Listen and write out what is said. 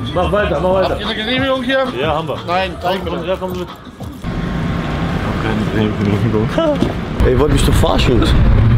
Mach weiter, mach weiter. Habt ihr eine Genehmigung hier? Ja, haben wir. Nein, zeig mir. Ja, komm mit. Ey, ihr wollt mich doch verarschen.